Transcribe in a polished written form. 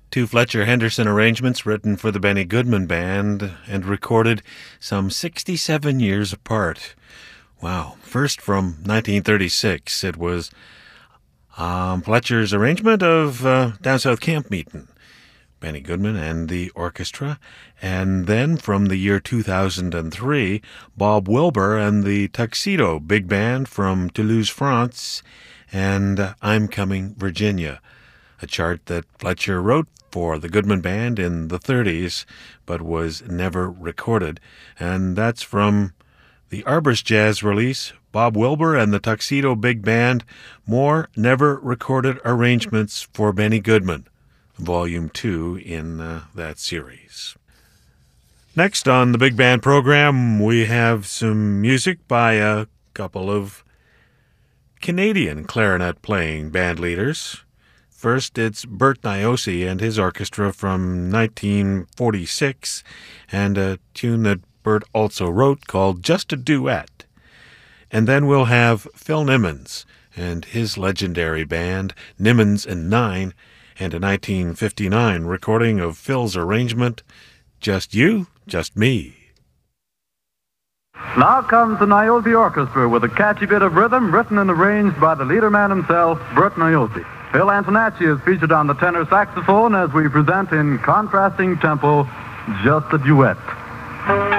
Two Fletcher Henderson arrangements written for the Benny Goodman Band and recorded some 67 years apart. Wow. First from 1936, it was Fletcher's arrangement of Down South Camp Meetin', Benny Goodman and the orchestra. And then from the year 2003, Bob Wilbur and the Tuxedo Big Band from Toulouse, France, and I'm Coming, Virginia, a chart that Fletcher wrote for the Goodman Band in the 30s, but was never recorded. And that's from the Arbor's Jazz release, Bob Wilbur and the Tuxedo Big Band, More Never Recorded Arrangements for Benny Goodman, Volume 2 in that series. Next on the Big Band program, we have some music by a couple of Canadian clarinet-playing band leaders. First, it's Bert Niosi and his orchestra from 1946, and a tune that Bert also wrote called Just a Duet. And then we'll have Phil Nimmons and his legendary band, Nimmons and Nine, and a 1959 recording of Phil's arrangement, Just You, Just Me. Now comes the Niosi Orchestra with a catchy bit of rhythm written and arranged by the leader man himself, Bert Niosi. Phil Antonacci is featured on the tenor saxophone as we present in contrasting tempo, Just a Duet.